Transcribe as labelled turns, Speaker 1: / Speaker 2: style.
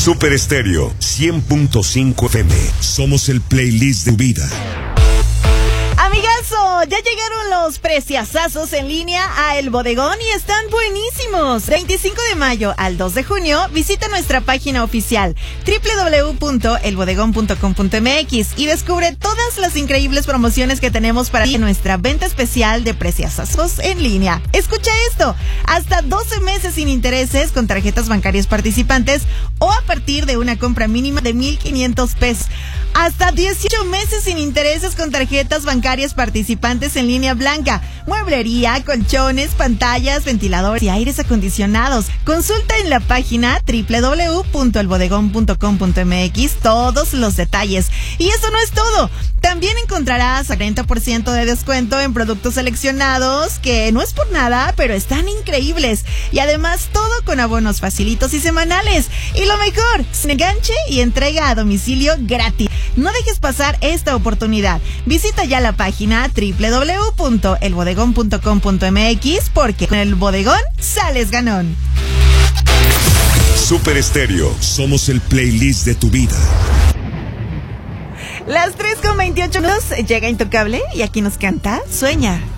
Speaker 1: Super Estéreo 100.5 FM. Somos el playlist de tu vida.
Speaker 2: Amigazo, ya llegaron los preciazazos en línea a El Bodegón y están buenísimos. 25 de mayo al 2 de junio, visita nuestra página oficial www.elbodegón.com.mx y descubre todas las increíbles promociones que tenemos para ti en nuestra venta especial de preciazazos en línea. Escucha esto, hasta 12 meses sin intereses con tarjetas bancarias participantes o a partir de una compra mínima de 1,500 pesos. Hasta 18 meses sin intereses con tarjetas bancarias participantes en línea blanca. Mueblería, colchones, pantallas, ventiladores y aires acondicionados. Consulta en la página www.elbodegón.com.mx todos los detalles. Y eso no es todo. También encontrarás 30% de descuento en productos seleccionados que no es por nada, pero están increíbles. Y además todo con abonos facilitos y semanales. Y lo mejor, sin enganche y entrega a domicilio gratis. No dejes pasar esta oportunidad. Visita ya la página www.elbodegón.com.mx porque con El Bodegón sales ganón.
Speaker 1: Super Estéreo, somos el playlist de tu vida.
Speaker 2: Las 3:28 llega Intocable y aquí nos canta Sueña.